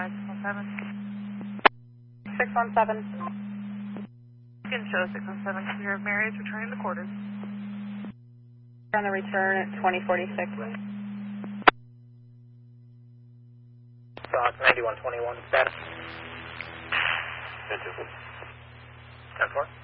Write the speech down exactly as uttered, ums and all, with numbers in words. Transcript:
by six one seven. six one seven. You can show six one seven clear of Marriott, returning the quarters. On the return at twenty forty-six. Fox ninety-one twenty-one, status. ten four.